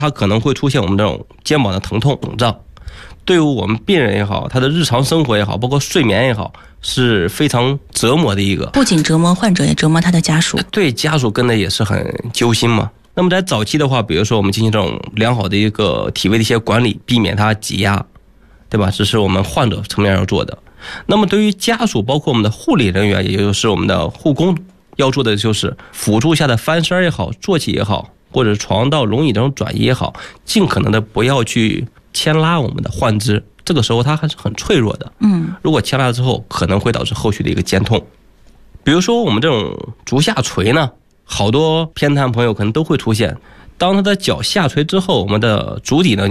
它可能会出现我们这种肩膀的疼痛肿胀，对于我们病人也好，他的日常生活也好，包括睡眠也好，是非常折磨的一个。 不仅折磨患者，也折磨他的家属。 对，家属跟的也是很揪心嘛。那么在早期的话，比如说我们进行这种良好的一个体位的一些管理，避免它挤压，对吧？这是我们患者层面要做的。那么对于家属，包括我们的护理人员，也就是我们的护工，要做的就是辅助下的翻身也好，坐起也好，或者床到轮椅这种转移也好，尽可能的不要去牵拉我们的患肢，这个时候它还是很脆弱的。如果牵拉之后，可能会导致后续的一个肩痛。比如说我们这种足下垂呢，好多偏瘫朋友可能都会出现，当他的脚下垂之后，我们的足底呢